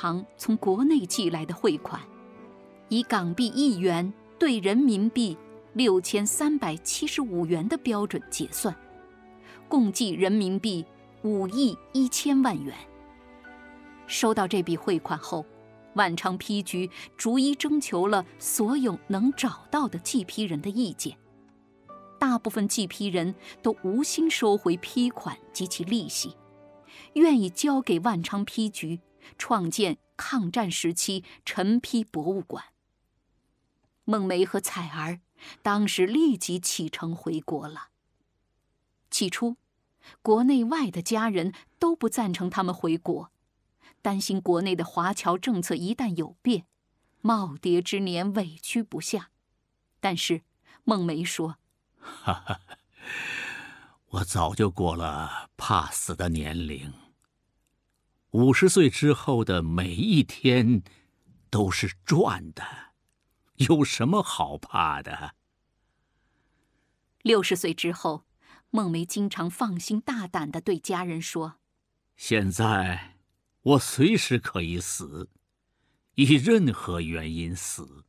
行从国内寄来的汇款，以港币1元兑人民币6375元的标准结算，共计人民币5亿1000万元。收到这笔汇款后，万昌批局逐一征求了所有能找到的寄批人的意见，大部分寄批人都无心收回批款及其利息，愿意交给万昌批局创建抗战时期陈批博物馆。孟梅和彩儿当时立即启程回国了。起初，国内外的家人都不赞成他们回国，担心国内的华侨政策一旦有变，耄耋之年委屈不下。但是孟梅说： 哈哈，我早就过了怕死的年龄。50岁之后的每一天都是赚的，有什么好怕的 ？60岁之后，孟梅经常放心大胆地对家人说： 现在我随时可以死，以任何原因死。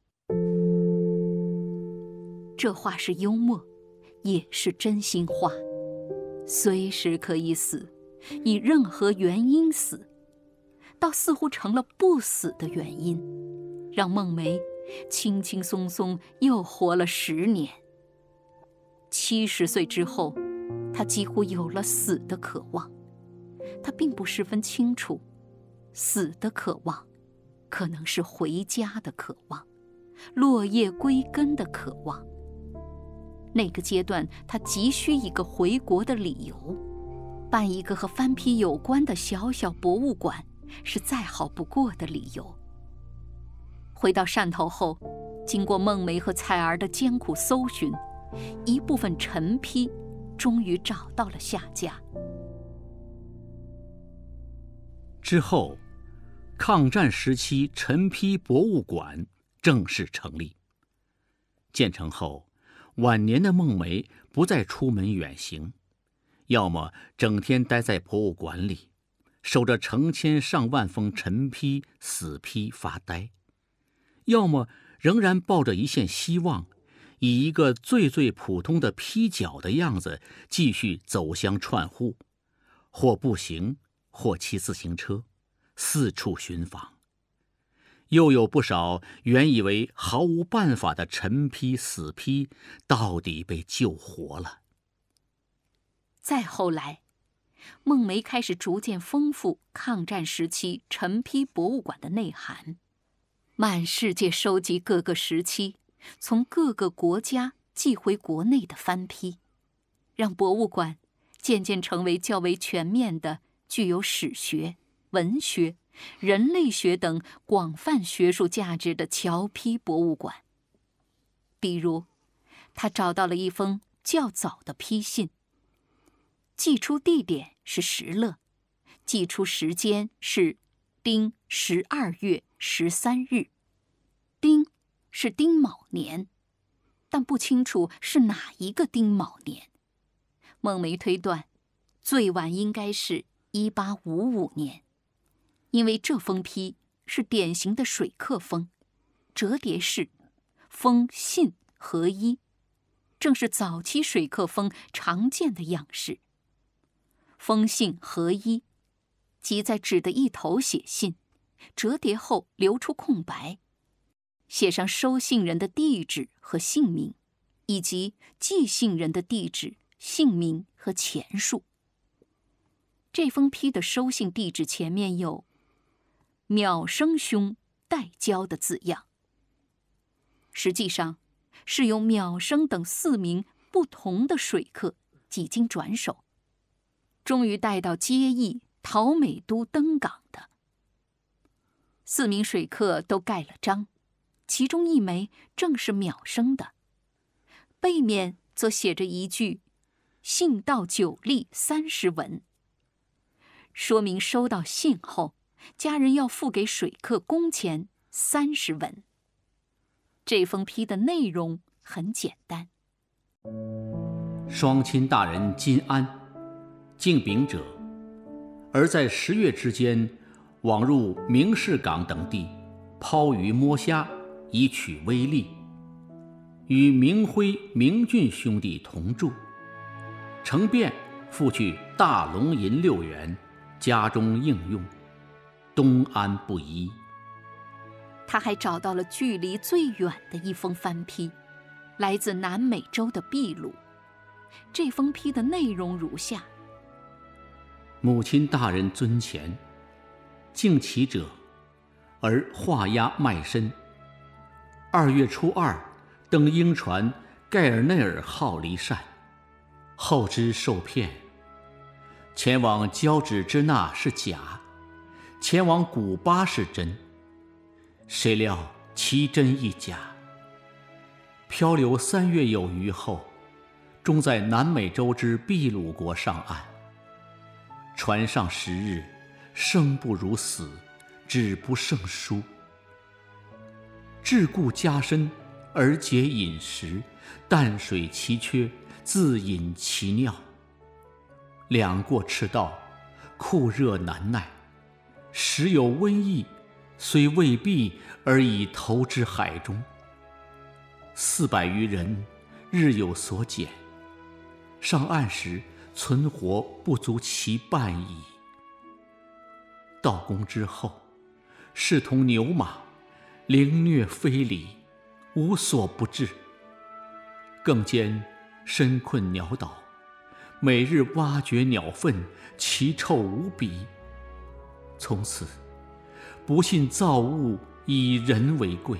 这话是幽默，也是真心话。随时可以死，以任何原因死，倒似乎成了不死的原因，让孟梅轻轻松松又活了10年。70岁之后，她几乎有了死的渴望。她并不十分清楚，死的渴望可能是回家的渴望，落叶归根的渴望。那个阶段，她急需一个回国的理由，办一个和翻批有关的小小博物馆是再好不过的理由。回到汕头后，经过孟梅和彩儿的艰苦搜寻，一部分陈批终于找到了下家。 之后，抗战时期陈批博物馆正式成立。建成后，晚年的孟梅不再出门远行，要么整天待在博物馆里，守着成千上万封陈批死批发呆，要么仍然抱着一线希望，以一个最普通的批脚的样子继续走乡串户，或步行，或骑自行车，四处寻访。又有不少原以为毫无办法的陈批死批，到底被救活了。 再后来，孟梅开始逐渐丰富抗战时期陈批博物馆的内涵，满世界收集各个时期从各个国家寄回国内的翻批，让博物馆渐渐成为较为全面的具有史学、文学、人类学等广泛学术价值的侨批博物馆。比如，他找到了一封较早的批信，寄出地点是石勒，寄出时间是丁12月13日。丁是丁卯年，但不清楚是哪一个丁卯年。孟梅推断，最晚应该是1855年，因为这封批是典型的水刻风，折叠式，封信合一，正是早期水刻风常见的样式。封信合一，即在纸的一头写信，折叠后留出空白，写上收信人的地址和姓名，以及寄信人的地址、姓名和钱数。这封批的收信地址前面有“淼生兄代交”的字样，实际上是由淼生等4名不同的水客几经转手，终于带到接义陶美都登港的。4名水客都盖了章，其中1枚正是淼生的，背面则写着一句“信到9粒30文”，说明收到信后，家人要付给水客工钱30文。这封批的内容很简单： 双亲大人金安，敬禀者，而在10月之间， 往入明士港等地，抛鱼摸虾，以取威利。与明辉、明俊兄弟同住，成便复去大龙银6元，家中应用，东安不疑。 他还找到了距离最远的一封番批，来自南美洲的秘鲁。这封批的内容如下： 母亲大人尊前，敬其者，而画押卖身。2月初2，登英船盖尔内尔号离善，后知受骗，前往交趾支那是假，前往古巴是真，谁料其真亦假。漂流3月有余后，终在南美洲之秘鲁国上岸。船上10日，生不如死，止不胜书。桎梏加深，而解饮食，淡水奇缺，自饮其尿。两过赤道，酷热难耐，时有瘟疫，虽未避，而已投之海中。400余人，日有所减。上岸时，存活不足其半矣。到宫之后，视同牛马，凌虐非礼，无所不至。更兼身困鸟岛，每日挖掘鸟粪，奇臭无比。从此，不信造物以人为贵。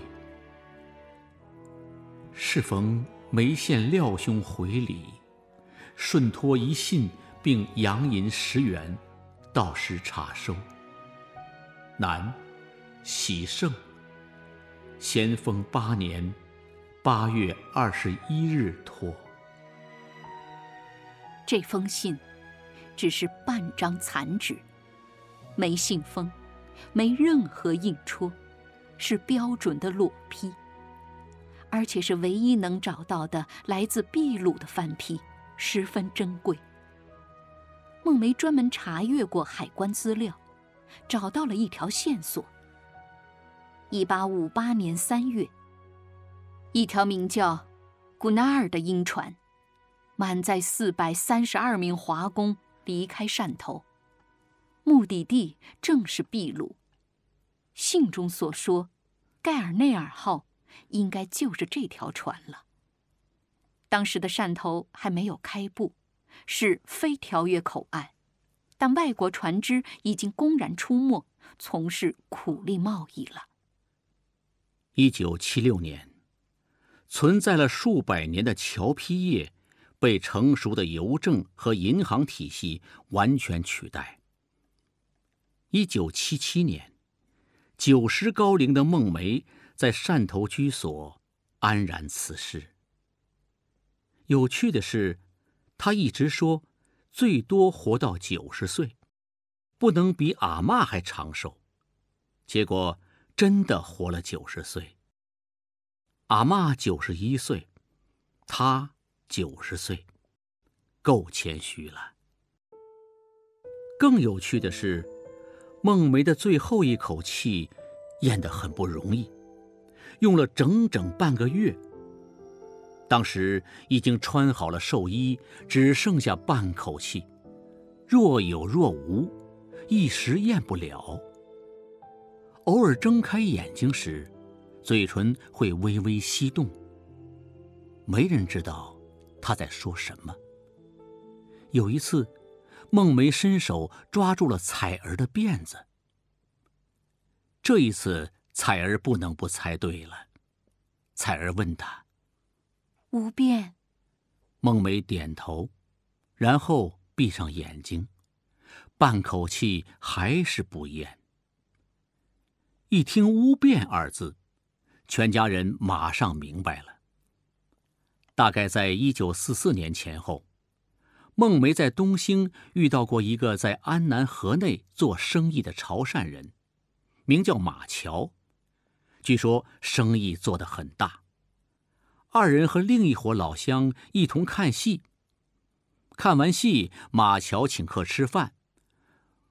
适逢梅县廖兄回礼，顺托一信，并洋银10元，到时查收。南，喜胜，咸丰8年8月21日托。 这封信只是半张残纸，没信封，没任何印戳，是标准的裸批，而且是唯一能找到的来自秘鲁的番批，十分珍贵。孟梅专门查阅过海关资料，找到了一条线索。1858年3月，一条名叫古纳尔的鹰船，满载432名华工离开汕头，目的地正是秘鲁。信中所说，盖尔内尔号应该就是这条船了。当时的汕头还没有开埠，是非条约口岸，但外国船只已经公然出没，从事苦力贸易了。 1976年，存在了数百年的侨批业被成熟的邮政和银行体系完全取代。1977年，90高龄的孟梅在汕头居所安然辞世。有趣的是，他一直说最多活到90岁，不能比阿嬷还长寿。结果真的活了90岁。阿嬷91岁，他90岁，够谦虚了。更有趣的是，孟梅的最后一口气咽得很不容易，用了整整半个月。当时已经穿好了寿衣，只剩下半口气，若有若无，一时咽不了。偶尔睁开眼睛时，嘴唇会微微翕动。没人知道他在说什么。有一次，孟梅伸手抓住了彩儿的辫子。这一次，彩儿不能不猜对了。彩儿问他：“ 无变。” 孟梅点头，然后闭上眼睛，半口气还是不咽。一听巫变2字，全家人马上明白了。大概在1944年前后，孟梅在东兴遇到过一个在安南河内做生意的潮汕人，名叫马乔，据说生意做得很大。2人和另一伙老乡一同看戏。看完戏，马乔请客吃饭，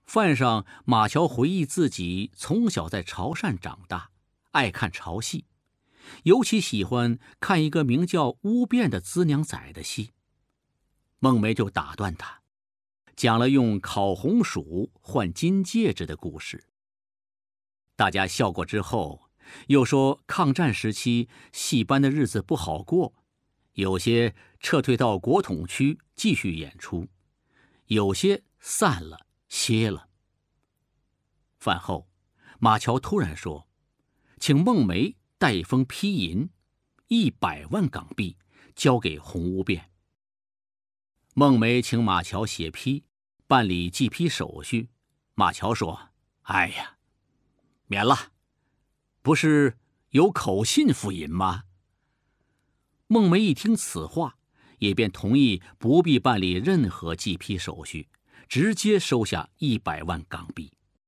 饭上，马乔回忆自己从小在潮汕长大，爱看潮戏，尤其喜欢看一个名叫《巫变》的资娘仔的戏。孟梅就打断他，讲了用烤红薯换金戒指的故事。大家笑过之后，又说抗战时期戏班的日子不好过，有些撤退到国统区继续演出，有些散了歇了。饭后，马乔突然说，请孟梅带一封批银，100万港币交给红屋变。孟梅请马乔写批，办理寄批手续。马乔说：“哎呀，免了，不是有口信付银吗？”孟梅一听此话，也便同意不必办理任何寄批手续，直接收下100万港币。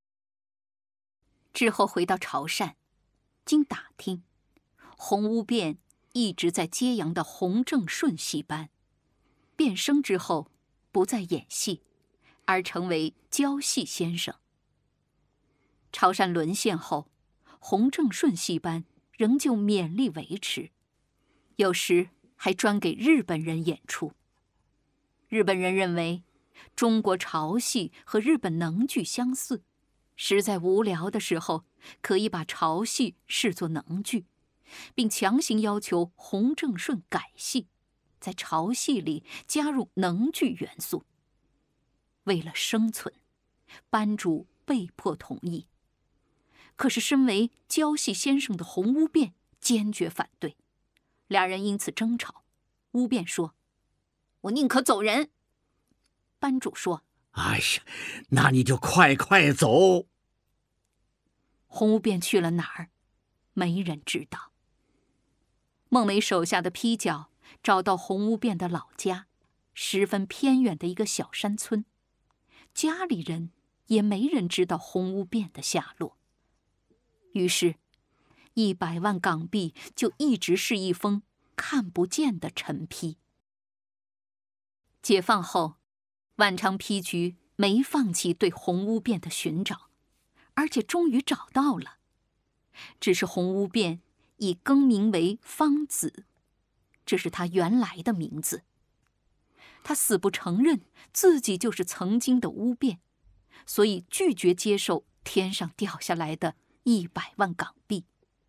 之后回到潮汕，经打听，洪屋变一直在揭阳的洪正顺戏班，变声之后不再演戏，而成为教戏先生。潮汕沦陷后，洪正顺戏班仍旧勉力维持，有时还专给日本人演出。日本人认为中国潮戏和日本能剧相似，实在无聊的时候，可以把潮戏视作能剧，并强行要求洪正顺改戏，在潮戏里加入能剧元素。为了生存，班主被迫同意。可是身为教戏先生的洪屋变坚决反对，俩人因此争吵。屋变说：“我宁可走人。”班主说：“ 哎呀，那你就快快走。” 洪屋变去了哪儿，没人知道。孟梅手下的批角找到洪屋变的老家，十分偏远的一个小山村，家里人也没人知道洪屋变的下落。于是100万港币就一直是一封看不见的陈批。解放后，万昌批局没放弃对洪屋变的寻找，而且终于找到了。只是洪屋变已更名为方子，这是他原来的名字。他死不承认自己就是曾经的巫变，所以拒绝接受天上掉下来的100万港币。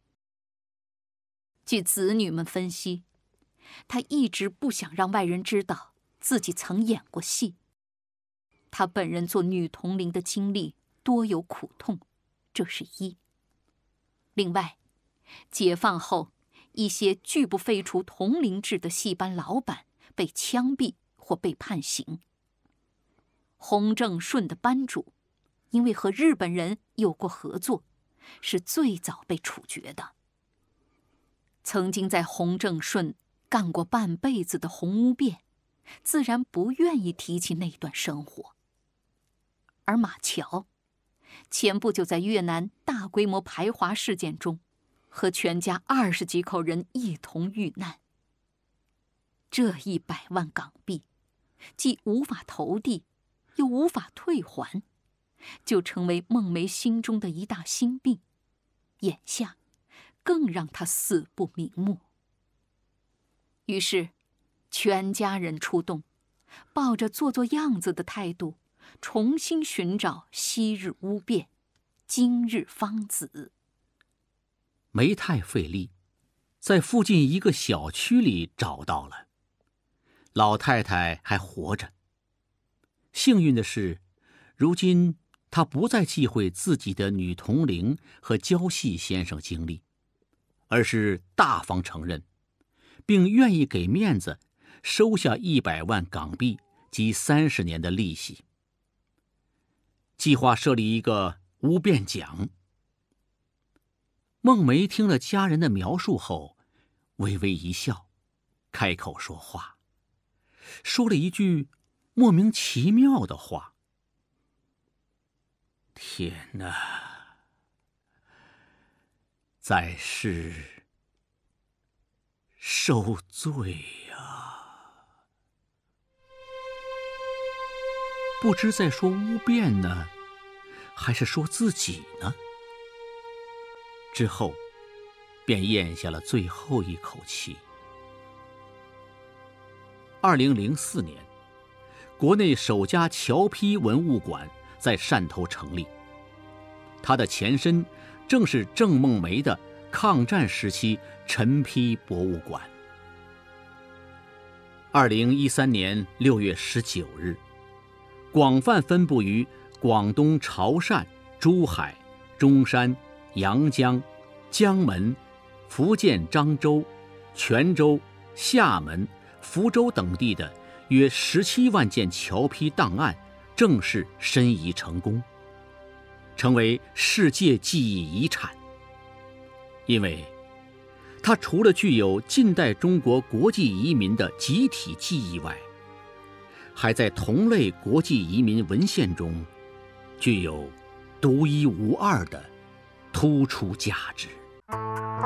据子女们分析，他一直不想让外人知道自己曾演过戏。他本人做女童龄的经历多有苦痛，这是一。另外，解放后，一些拒不废除童龄制的戏班老板被枪毙或被判刑。洪正顺的班主，因为和日本人有过合作，是最早被处决的。曾经在洪正顺干过半辈子的洪屋变，自然不愿意提起那段生活。而马乔，前不久在越南大规模排华事件中，和全家20几口人一同遇难。这100万港币，既无法投递，又无法退还，就成为孟梅心中的一大心病，眼下更让他死不瞑目。于是，全家人出动，抱着做做样子的态度，重新寻找昔日巫变，今日方子。 没太费力，在附近一个小区里找到了。老太太还活着。幸运的是，如今她不再忌讳自己的女童龄和教戏先生经历，而是大方承认，并愿意给面子，收下100万港币及30年的利息。计划设立一个巫变奖。孟梅听了家人的描述后，微微一笑，开口说话，说了一句莫名其妙的话：“天哪，在世受罪啊！不知在说巫变呢， 还是说自己呢？之后，便咽下了最后一口气。2004年，国内首家侨批文物馆在汕头成立，它的前身正是郑梦梅的抗战时期陈批博物馆。2013年6月19日，广泛分布于广东潮汕、珠海、中山、阳江、江门、福建漳州、泉州、厦门、福州等地的约17万件侨批档案正式申遗成功，成为世界记忆遗产。因为它除了具有近代中国国际移民的集体记忆外，还在同类国际移民文献中具有独一无二的突出价值。